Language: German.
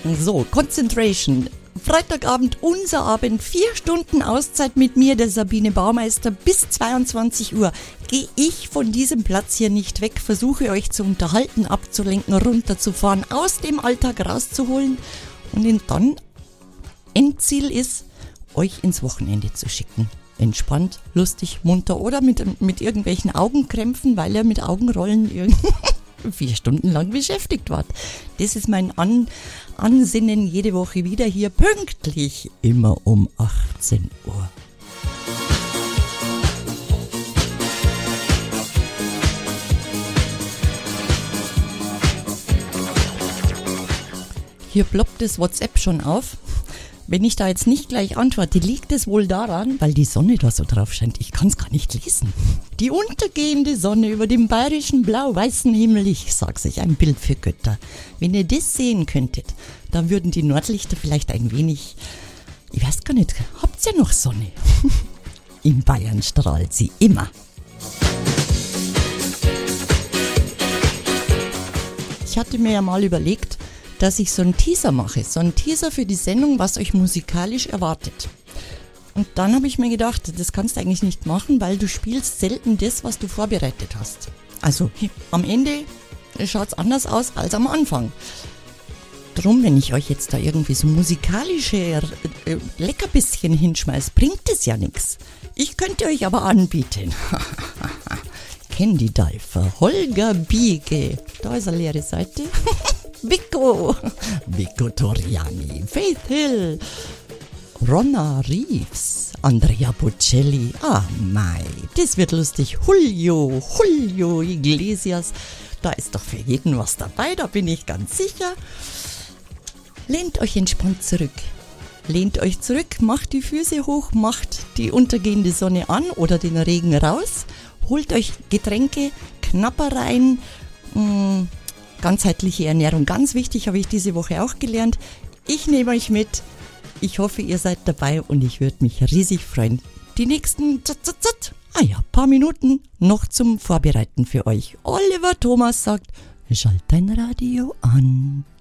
So, Concentration. Freitagabend, unser Abend, 4 Stunden Auszeit mit mir, der Sabine Baumeister, bis 22 Uhr. Gehe ich von diesem Platz hier nicht weg, versuche euch zu unterhalten, abzulenken, runterzufahren, aus dem Alltag rauszuholen und dann Endziel ist, euch ins Wochenende zu schicken. Entspannt, lustig, munter oder mit irgendwelchen Augenkrämpfen, weil ihr mit Augenrollen 4 Stunden lang beschäftigt wart. Das ist mein Ansinnen jede Woche wieder hier pünktlich, immer um 18 Uhr. Hier ploppt das WhatsApp schon auf. Wenn ich da jetzt nicht gleich antworte, liegt es wohl daran, weil die Sonne da so drauf scheint. Ich kann es gar nicht lesen. Die untergehende Sonne über dem bayerischen blau-weißen Himmel, ich sag's euch, ein Bild für Götter. Wenn ihr das sehen könntet, dann würden die Nordlichter vielleicht ein wenig, ich weiß gar nicht, habt ihr noch Sonne? In Bayern strahlt sie immer. Ich hatte mir ja mal überlegt, dass ich so einen Teaser mache, so einen Teaser für die Sendung, was euch musikalisch erwartet. Und dann habe ich mir gedacht, das kannst du eigentlich nicht machen, weil du spielst selten das, was du vorbereitet hast. Also am Ende schaut es anders aus als am Anfang. Drum, wenn ich euch jetzt da irgendwie so musikalische Leckerbisschen hinschmeiß, bringt es ja nichts. Ich könnte euch aber anbieten. Candy Diver, Holger Biege, da ist eine leere Seite. Vico Toriani, Faith Hill, Ronna Reeves, Andrea Bocelli, mei, das wird lustig, Julio Iglesias, da ist doch für jeden was dabei, da bin ich ganz sicher. Lehnt euch entspannt zurück, macht die Füße hoch, macht die untergehende Sonne an oder den Regen raus, holt euch Getränke, Knappereien, ganzheitliche Ernährung, ganz wichtig, habe ich diese Woche auch gelernt. Ich nehme euch mit. Ich hoffe, ihr seid dabei und ich würde mich riesig freuen. Die nächsten paar Minuten noch zum Vorbereiten für euch. Oliver Thomas sagt, schalt dein Radio an.